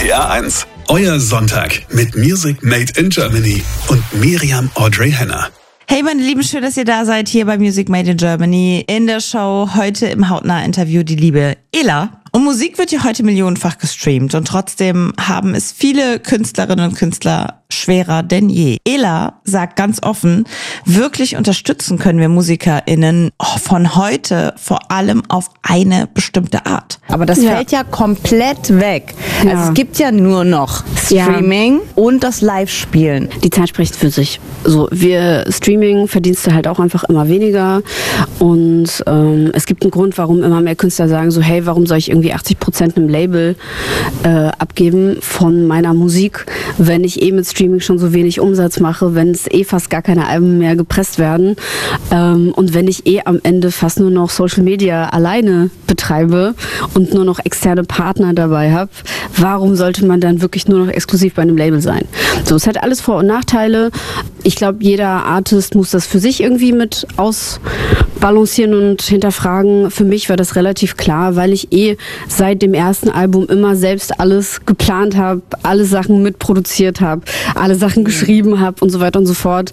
NDR1. Euer Sonntag mit Music Made in Germany und Miriam Audrey Henner. Hey meine Lieben, schön, dass ihr da seid hier bei Music Made in Germany. In der Show heute im Hautnah-Interview die liebe Ela. Und Musik wird ja heute millionenfach gestreamt und trotzdem haben es viele Künstlerinnen und Künstler schwerer denn je. Ela sagt ganz offen, wirklich unterstützen können wir MusikerInnen von heute vor allem auf eine bestimmte Art. Aber das fällt ja komplett weg. Ja. Also es gibt ja nur noch Streaming und das Live-Spielen. Die Zeit spricht für sich. So, Streaming verdienst du halt auch einfach immer weniger und es gibt einen Grund, warum immer mehr Künstler sagen so, hey, warum soll ich irgendwie 80% einem Label abgeben von meiner Musik, wenn ich mit Streaming schon so wenig Umsatz mache, wenn es fast gar keine Alben mehr gepresst werden und wenn ich am Ende fast nur noch Social Media alleine betreibe und nur noch externe Partner dabei habe, warum sollte man dann wirklich nur noch exklusiv bei einem Label sein? So, es hat alles Vor- und Nachteile. Ich glaube, jeder Artist muss das für sich irgendwie mit ausbalancieren und hinterfragen. Für mich war das relativ klar, weil ich seit dem ersten Album immer selbst alles geplant habe, alle Sachen mitproduziert habe, alle Sachen geschrieben habe und so weiter und so fort.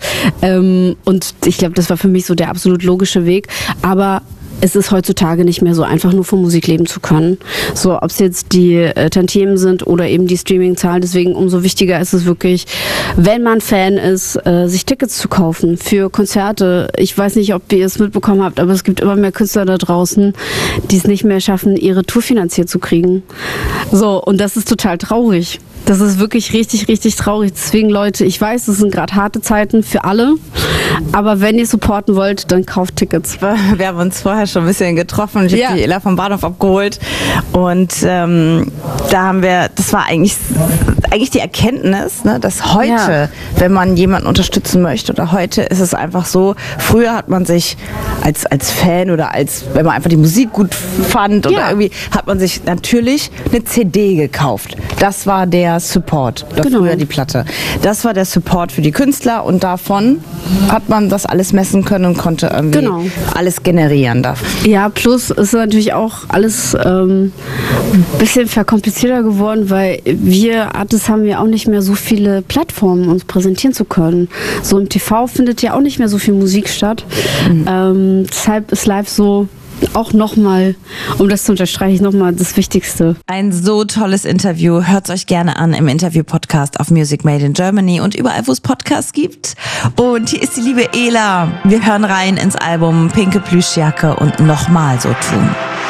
Und ich glaube, das war für mich so der absolut logische Weg. Aber es ist heutzutage nicht mehr so einfach, nur von Musik leben zu können. So, ob es jetzt die Tantiemen sind oder eben die Streaming-Zahlen. Deswegen umso wichtiger ist es wirklich, wenn man Fan ist, sich Tickets zu kaufen für Konzerte. Ich weiß nicht, ob ihr es mitbekommen habt, aber es gibt immer mehr Künstler da draußen, die es nicht mehr schaffen, ihre Tour finanziert zu kriegen. So, und das ist total traurig. Das ist wirklich richtig, richtig traurig. Deswegen, Leute, ich weiß, es sind gerade harte Zeiten für alle. Aber wenn ihr supporten wollt, dann kauft Tickets. Wir haben uns vorher schon ein bisschen getroffen. Ich habe die Ela vom Bahnhof abgeholt. Und da haben wir, das war eigentlich die Erkenntnis, ne, dass heute, wenn man jemanden unterstützen möchte, oder heute ist es einfach so, früher hat man sich als Fan oder wenn man einfach die Musik gut fand oder irgendwie, hat man sich natürlich eine CD gekauft. Das war der Support, oder früher die Platte. Das war der Support für die Künstler und davon hat man das alles messen können und konnte irgendwie alles generieren dafür. Ja, plus ist natürlich auch alles ein bisschen verkomplizierter geworden, weil wir Artists haben ja auch nicht mehr so viele Plattformen, uns präsentieren zu können. So im TV findet ja auch nicht mehr so viel Musik statt. Deshalb ist live so auch nochmal, um das zu unterstreichen, nochmal das Wichtigste. Ein so tolles Interview. Hört es euch gerne an im Interview-Podcast auf Music Made in Germany und überall, wo es Podcasts gibt. Und hier ist die liebe Ela. Wir hören rein ins Album Pinke Plüschjacke und nochmal so tun.